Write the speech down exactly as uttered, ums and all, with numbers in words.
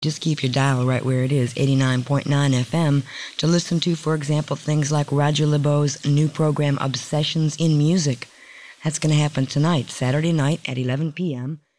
Just keep your dial right where it is, eighty-nine point nine F M, to listen to, for example, things like Roger LeBeau's new program, Obsessions in Music. That's going to happen tonight, Saturday night at eleven p.m.,